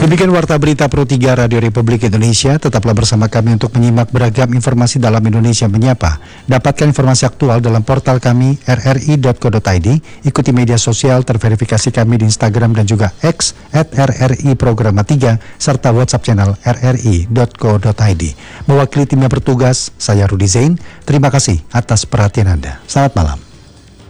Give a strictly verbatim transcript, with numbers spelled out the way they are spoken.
Demikian Warta Berita Pro tiga Radio Republik Indonesia. Tetaplah bersama kami untuk menyimak beragam informasi dalam Indonesia Menyapa. Dapatkan informasi aktual dalam portal kami r r i dot co dot i d. Ikuti media sosial terverifikasi kami di Instagram dan juga X at r r i programa tiga serta WhatsApp channel r r i dot co dot i d. Mewakili tim yang bertugas, saya Rudi Zain. Terima kasih atas perhatian Anda. Selamat malam.